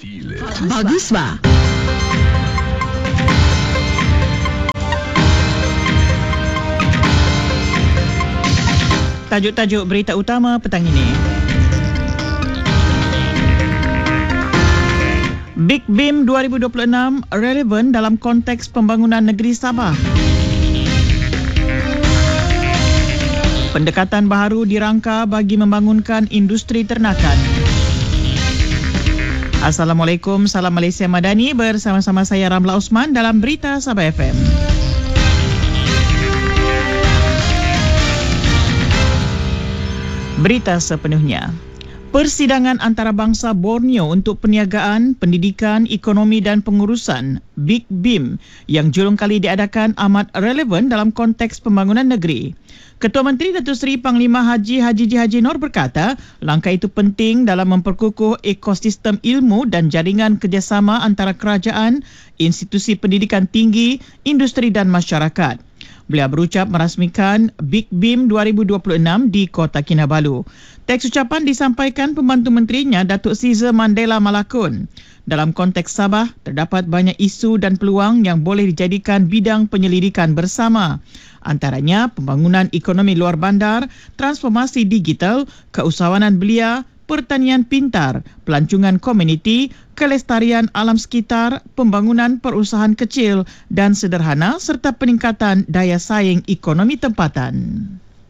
Bagus ba? Tajuk-tajuk berita utama petang ini. Big BIM 2026 relevan dalam konteks pembangunan negeri Sabah. Pendekatan baharu dirangka bagi membangunkan industri ternakan. Assalamualaikum, salam Malaysia Madani, bersama-sama saya Ramla Osman dalam Berita Sabah FM. Berita sepenuhnya. Persidangan antarabangsa Borneo untuk perniagaan, pendidikan, ekonomi dan pengurusan Big BIM yang julung kali diadakan amat relevan dalam konteks pembangunan negeri. Ketua Menteri Datuk Seri Panglima Haji Haji Nur berkata, langkah itu penting dalam memperkukuh ekosistem ilmu dan jaringan kerjasama antara kerajaan, institusi pendidikan tinggi, industri dan masyarakat. Beliau berucap merasmikan Big BIM 2026 di Kota Kinabalu. Teks ucapan disampaikan pembantu menterinya Datuk Caesar Mandela Malakun. Dalam konteks Sabah, terdapat banyak isu dan peluang yang boleh dijadikan bidang penyelidikan bersama. Antaranya pembangunan ekonomi luar bandar, transformasi digital, keusahawanan belia, pertanian pintar, pelancongan komuniti, kelestarian alam sekitar, pembangunan perusahaan kecil dan sederhana serta peningkatan daya saing ekonomi tempatan.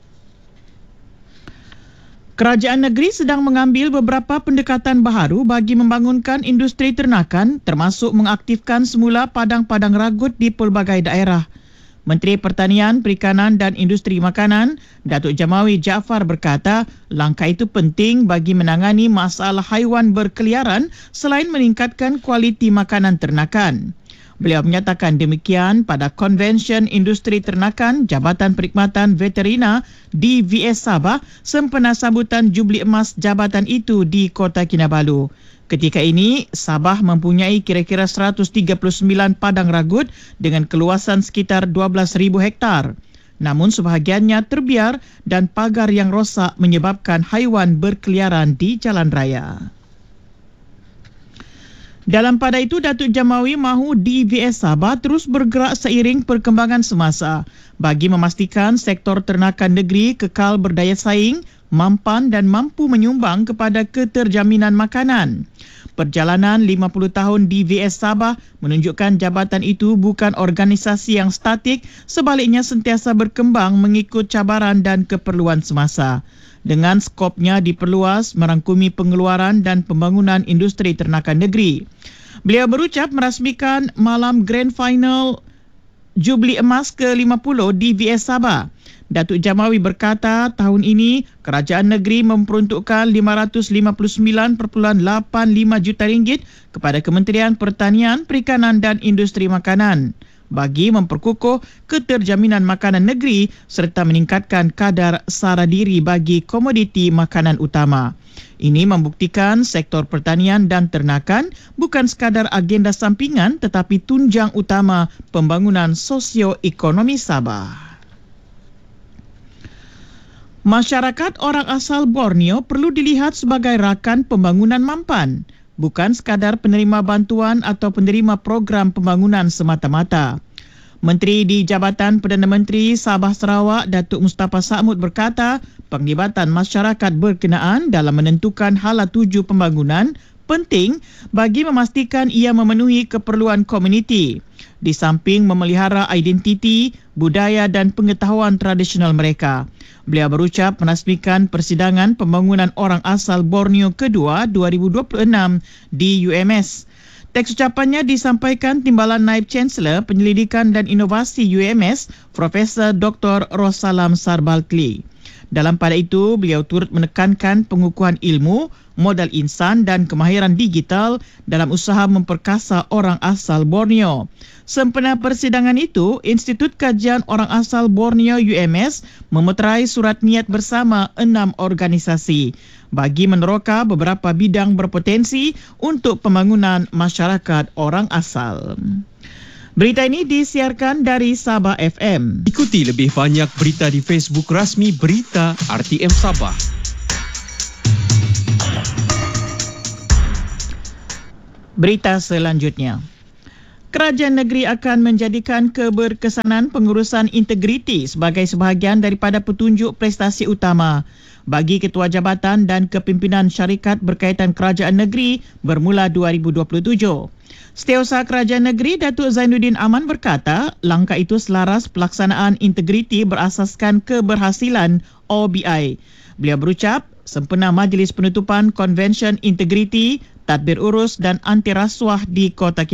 Kerajaan negeri sedang mengambil beberapa pendekatan baharu bagi membangunkan industri ternakan termasuk mengaktifkan semula padang-padang ragut di pelbagai daerah. Menteri Pertanian, Perikanan dan Industri Makanan, Datuk Jamawi Jaafar berkata, langkah itu penting bagi menangani masalah haiwan berkeliaran selain meningkatkan kualiti makanan ternakan. Beliau menyatakan demikian pada Konvensyen Industri Ternakan Jabatan Perkhidmatan Veterina DVS Sabah sempena sambutan Jubli Emas jabatan itu di Kota Kinabalu. Ketika ini, Sabah mempunyai kira-kira 139 padang ragut dengan keluasan sekitar 12,000 hektar. Namun sebahagiannya terbiar dan pagar yang rosak menyebabkan haiwan berkeliaran di jalan raya. Dalam pada itu, Datuk Jamawi mahu DVS Sabah terus bergerak seiring perkembangan semasa bagi memastikan sektor ternakan negeri kekal berdaya saing, mampan dan mampu menyumbang kepada keterjaminan makanan. Perjalanan 50 tahun DVS Sabah menunjukkan jabatan itu bukan organisasi yang statik, sebaliknya sentiasa berkembang mengikut cabaran dan keperluan semasa. Dengan skopnya diperluas merangkumi pengeluaran dan pembangunan industri ternakan negeri. Beliau berucap merasmikan malam Grand Final Jubli Emas ke-50 DVS Sabah. Datuk Jamawi berkata tahun ini kerajaan negeri memperuntukkan RM559.85 juta kepada Kementerian Pertanian, Perikanan dan Industri Makanan bagi memperkukuh keterjaminan makanan negeri serta meningkatkan kadar sara diri bagi komoditi makanan utama. Ini membuktikan sektor pertanian dan ternakan bukan sekadar agenda sampingan tetapi tunjang utama pembangunan sosioekonomi Sabah. Masyarakat orang asal Borneo perlu dilihat sebagai rakan pembangunan mampan, bukan sekadar penerima bantuan atau penerima program pembangunan semata-mata. Menteri di Jabatan Perdana Menteri Sabah Sarawak Datuk Mustafa Sa'mud berkata, penglibatan masyarakat berkenaan dalam menentukan hala tuju pembangunan penting bagi memastikan ia memenuhi keperluan komuniti, di samping memelihara identiti, budaya dan pengetahuan tradisional mereka. Beliau berucap menasmikan persidangan pembangunan orang asal Borneo kedua 2026 di UMS. Teks ucapannya disampaikan Timbalan Naib Chancellor Penyelidikan dan Inovasi UMS, Profesor Dr. Rosalam Sarbalkli. Dalam pada itu, beliau turut menekankan pengukuhan ilmu, modal insan dan kemahiran digital dalam usaha memperkasa orang asal Borneo. Sempena persidangan itu, Institut Kajian Orang Asal Borneo UMS memeterai surat niat bersama 6 organisasi bagi meneroka beberapa bidang berpotensi untuk pembangunan masyarakat orang asal. Berita ini disiarkan dari Sabah FM. Ikuti lebih banyak berita di Facebook rasmi Berita RTM Sabah. Berita selanjutnya. Kerajaan negeri akan menjadikan keberkesanan pengurusan integriti sebagai sebahagian daripada petunjuk prestasi utama bagi ketua jabatan dan kepimpinan syarikat berkaitan kerajaan negeri bermula 2027. Setiausaha Kerajaan Negeri Datuk Zainuddin Aman berkata, langkah itu selaras pelaksanaan integriti berasaskan keberhasilan OBI. Beliau berucap, sempena majlis penutupan Konvensyen Integriti, Tadbir Urus dan Anti Rasuah di Kota